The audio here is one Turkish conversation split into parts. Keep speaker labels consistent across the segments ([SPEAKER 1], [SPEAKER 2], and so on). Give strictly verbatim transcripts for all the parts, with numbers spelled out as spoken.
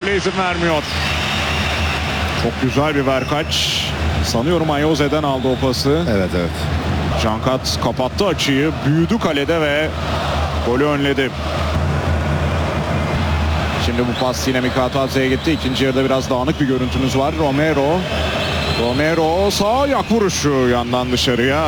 [SPEAKER 1] gole izin vermiyor. Çok güzel bir verkaç. Sanıyorum Ayoze'den aldı o pası.
[SPEAKER 2] Evet evet.
[SPEAKER 1] Cankat kapattı açıyı. Büyüdü kalede ve golü önledi. Şimdi bu pas yine Mikatadze'ye gitti. İkinci yarıda biraz dağınık bir görüntümüz var. Romero. Romero sağ ayak vuruşu yandan dışarıya.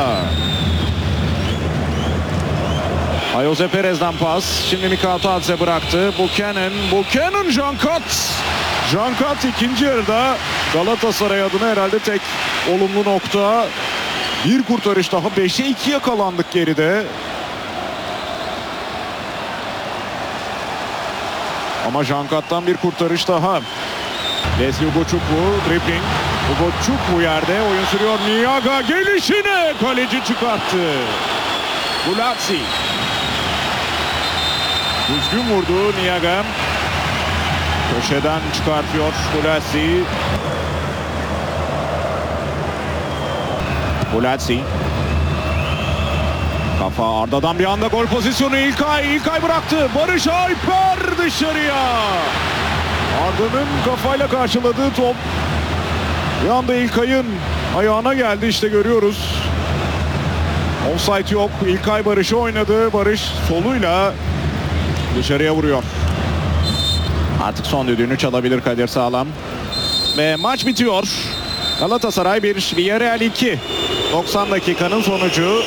[SPEAKER 1] Ayoze Perez'den pas. Şimdi Mikatadze bıraktı. Buchanan. Buchanan Cankat. Cankat ikinci yarıda Galatasaray adına herhalde tek olumlu nokta. Bir kurtarış daha. beşe iki yakalandık geride. Ama Cankat'tan bir kurtarış daha. Leslie Ugochukwu dribbling. Ugochukwu yerde oyun sürüyor. Niaga gelişine kaleci çıkarttı. Gulazzi. Düzgün vurdu Niaga. Köşeden çıkartıyor Gulazzi. Gulazzi. Kafa Arda'dan bir anda gol pozisyonu. İlkay. İlkay bıraktı. Barış Alper dışarıya. Arda'nın kafayla karşıladığı top bir anda İlkay'ın ayağına geldi. İşte görüyoruz. Offside yok. İlkay Barış'ı oynadı. Barış soluyla dışarıya vuruyor. Artık son düdüğünü çalabilir Kadir Sağlam. Ve maç bitiyor. Galatasaray bir, Villarreal iki. doksan dakikanın sonucu.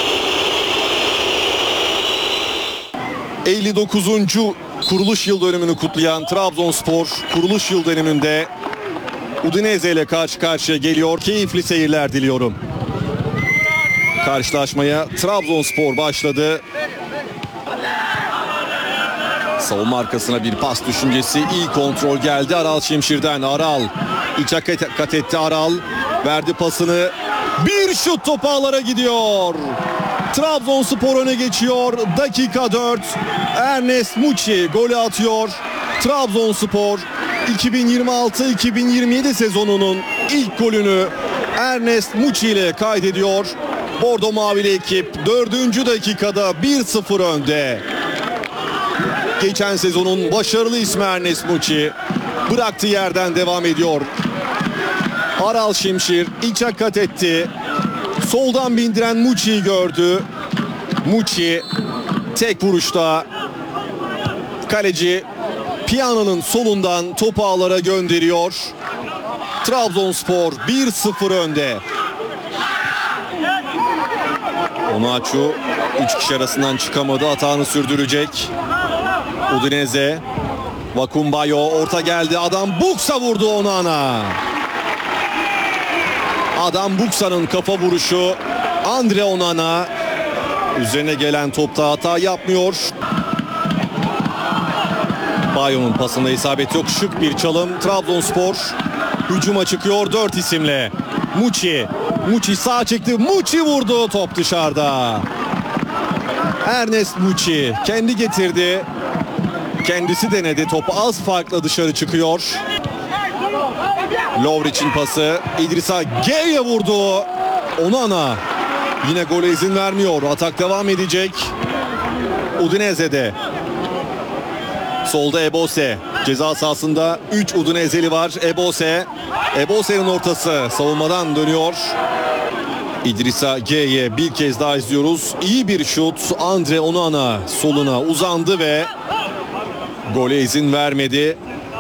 [SPEAKER 2] elli dokuzuncu kuruluş yıl dönümünü kutlayan Trabzonspor kuruluş yıl dönümünde Udinese ile karşı karşıya geliyor. Keyifli seyirler diliyorum. Karşılaşmaya Trabzonspor başladı. Savunma arkasına bir pas düşüncesi. İyi kontrol geldi Aral Şimşir'den. Aral içe kat etti Aral. Verdi pasını. Bir şut top ağlara gidiyor. Trabzonspor öne geçiyor. Dakika dört. Ernest Muçi golü atıyor. Trabzonspor iki bin yirmi altı iki bin yirmi yedi sezonunun ilk golünü Ernest Muçi ile kaydediyor. Bordo Mavili ekip dördüncü dakikada bir sıfır önde. Geçen sezonun başarılı ismi Ernest Muçi bıraktığı yerden devam ediyor. Aral Şimşir içe kat etti. Soldan bindiren Muçi'yi gördü. Muçi tek vuruşta kaleci Piano'nun solundan topu ağlara gönderiyor. Trabzonspor bir sıfır önde. Onaçu üç kişi arasından çıkamadı. Hatağını sürdürecek. Udinese. Vakumbayo orta geldi. Adam Buksa vurdu Onana. Adam Buksa'nın kafa vuruşu. Andre Onana üzerine gelen topta hata yapmıyor. Bayo'nun pasında isabet yok. Şık bir çalım. Trabzonspor hücuma çıkıyor dört isimle. Muçi. Muçi sağ çekti. Muçi vurdu. Top dışarıda. Ernest Muçi kendi getirdi. Kendisi denedi. Topu az farkla dışarı çıkıyor. Lovric'in pası. İdrisa G'ye vurdu. Onana yine gole izin vermiyor. Atak devam edecek. Udinese'de. Solda Ebose. Ceza sahasında üç Udineseli var. Ebose. Ebose'nin ortası. Savunmadan dönüyor. İdrisa G'ye bir kez daha izliyoruz. İyi bir şut. Andre Onana soluna uzandı ve gole izin vermedi.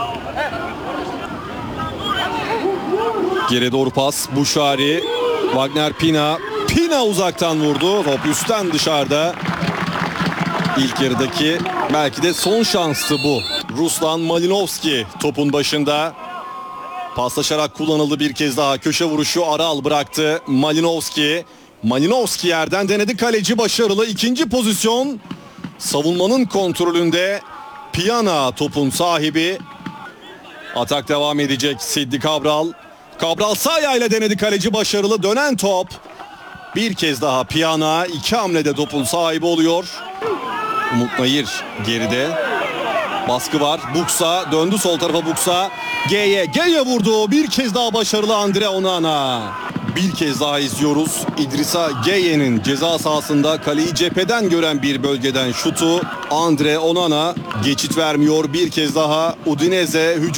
[SPEAKER 2] Geri doğru pas. Buşari. Wagner Pina. Pina uzaktan vurdu. Top üstten dışarıda. İlk yarıdaki belki de son şanstı bu. Ruslan Malinovski topun başında. Paslaşarak kullanıldı bir kez daha. Köşe vuruşu Aral bıraktı. Malinovski. Malinovski yerden denedi. Kaleci başarılı. İkinci pozisyon. Savunmanın kontrolünde. Piana topun sahibi. Atak devam edecek. Siddi Cabral. Cabral sağ ayağıyla denedi. Kaleci başarılı. Dönen top. Bir kez daha Piana. İki hamlede topun sahibi oluyor. Umut Nayır geride. Baskı var. Buksa döndü sol tarafa Buksa. G'ye. G'ye vurdu. Bir kez daha başarılı Andre Onana. Bir kez daha izliyoruz. İdrisa G'ye'nin ceza sahasında kaleyi cepheden gören bir bölgeden şutu. Andre Onana geçit vermiyor. Bir kez daha Udinese hücum.